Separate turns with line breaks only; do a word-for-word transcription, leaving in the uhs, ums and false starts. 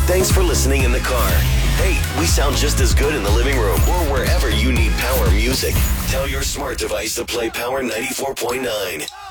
Thanks for listening in the car. Hey, we sound just as good in the living room or wherever you need power music. Tell your smart device to play Power ninety-four point nine.